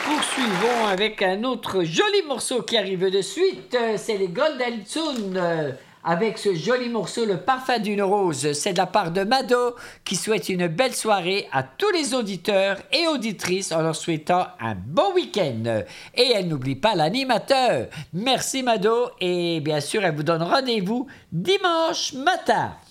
poursuivons avec un autre joli morceau qui arrive de suite. C'est les Golden Tune. Avec ce joli morceau, Le Parfum d'une Rose. C'est de la part de Mado qui souhaite une belle soirée à tous les auditeurs et auditrices en leur souhaitant un bon week-end. Et elle n'oublie pas l'animateur. Merci Mado et bien sûr, elle vous donne rendez-vous dimanche matin.